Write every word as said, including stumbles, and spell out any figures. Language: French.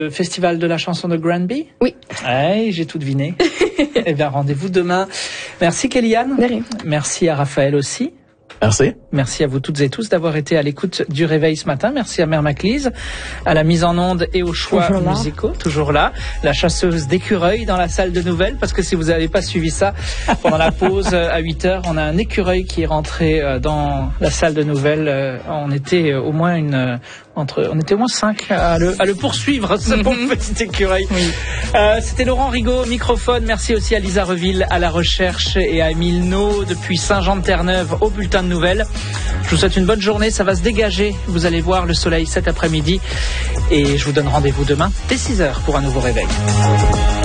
Le festival de la chanson de Granby? Oui. Ouais, j'ai tout deviné. Eh bien, rendez-vous demain. Merci Kéliane. De rien. Merci à Raphaël aussi. Merci. Merci à vous toutes et tous d'avoir été à l'écoute du Réveil ce matin. Merci à Mère Maclise, à la mise en onde et aux choix toujours musicaux. Toujours là. La chasseuse d'écureuils dans la salle de nouvelles, parce que si vous n'avez pas suivi ça, pendant la pause à huit heures, on a un écureuil qui est rentré dans la salle de nouvelles. On était au moins une... Entre, on était au moins cinq à le, à le poursuivre, ce bon petit écureuil. Oui. Euh, c'était Laurent Rigaud, microphone. Merci aussi à Lisa Reville à la recherche et à Émile No depuis Saint-Jean-de-Terre-Neuve au bulletin de nouvelles. Je vous souhaite une bonne journée, ça va se dégager. Vous allez voir le soleil cet après-midi et je vous donne rendez-vous demain dès six heures pour un nouveau réveil.